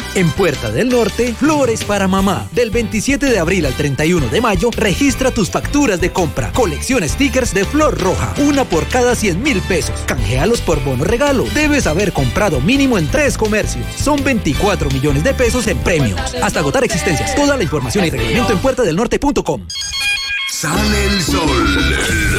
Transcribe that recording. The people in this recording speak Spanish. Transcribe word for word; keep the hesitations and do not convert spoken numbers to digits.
En Puerta del Norte, flores para mamá. Del veintisiete de abril al treinta y uno de mayo, registra tus facturas de compra. Colección stickers de flor roja, una por cada cien mil pesos. Canjealos por bono regalo. Debes haber comprado mínimo en tres comercios. Son veinticuatro millones de pesos en premios. Hasta agotar existencias. Toda la información y reglamento en puerta del norte punto com. Sale el sol.